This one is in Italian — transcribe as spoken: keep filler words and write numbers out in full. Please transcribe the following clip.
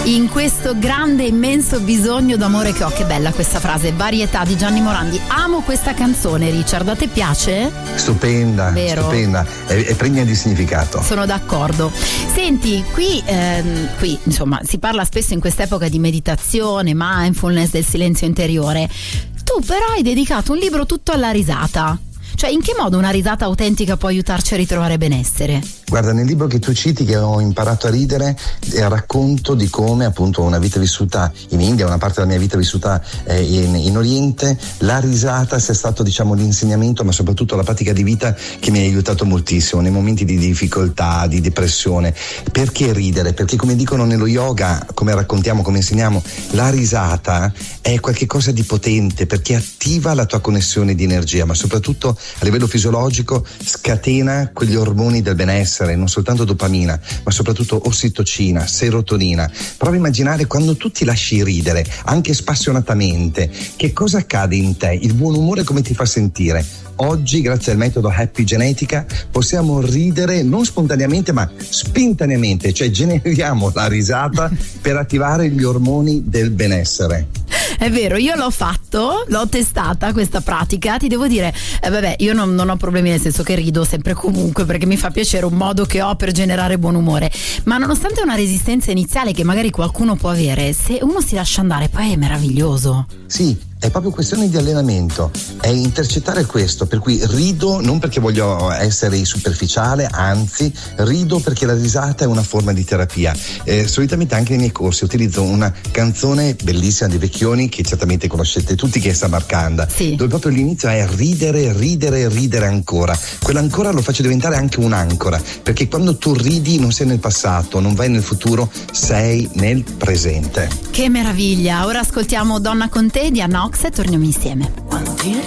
in questo grande immenso bisogno d'amore che ho. Che bella questa frase, Varietà di Gianni Morandi. Amo questa canzone, Richard, a te piace? Stupenda, vero? Stupenda, è, è pregna di significato. Sono d'accordo. Senti, qui, ehm, qui insomma si parla spesso in quest'epoca di meditazione, mindfulness, del silenzio interiore. Tu però hai dedicato un libro tutto alla risata. Cioè, in che modo una risata autentica può aiutarci a ritrovare benessere? Guarda, nel libro che tu citi, che ho imparato a ridere, eh, racconto di come appunto una vita vissuta in India, una parte della mia vita vissuta eh, in, in Oriente, la risata sia stato, diciamo, l'insegnamento, ma soprattutto la pratica di vita che mi ha aiutato moltissimo nei momenti di difficoltà, di depressione. Perché ridere? Perché, come dicono nello yoga, come raccontiamo, come insegniamo, la risata è qualcosa di potente, perché attiva la tua connessione di energia, ma soprattutto a livello fisiologico scatena quegli ormoni del benessere, non soltanto dopamina, ma soprattutto ossitocina, serotonina. Prova a immaginare quando tu ti lasci ridere, anche spassionatamente, che cosa accade in te? Il buon umore come ti fa sentire? Oggi, grazie al metodo Happy Genetica, possiamo ridere non spontaneamente ma spintaneamente, cioè generiamo la risata per attivare gli ormoni del benessere. È vero, io l'ho fatto, l'ho testata questa pratica, ti devo dire, eh, vabbè, io non, non ho problemi, nel senso che rido sempre comunque perché mi fa piacere, un modo che ho per generare buon umore, ma nonostante una resistenza iniziale che magari qualcuno può avere, se uno si lascia andare poi è meraviglioso. Sì, è proprio questione di allenamento, è intercettare questo, per cui rido non perché voglio essere superficiale, anzi rido perché la risata è una forma di terapia. Eh, solitamente anche nei miei corsi utilizzo una canzone bellissima di Vecchioni che certamente conoscete tutti, che è Samarcanda, sì, dove proprio l'inizio è ridere, ridere, ridere ancora. Quell'ancora lo faccio diventare anche un'ancora, perché quando tu ridi non sei nel passato, non vai nel futuro, sei nel presente. Che meraviglia! Ora ascoltiamo Donna con te di Anna Ox e torniamo insieme.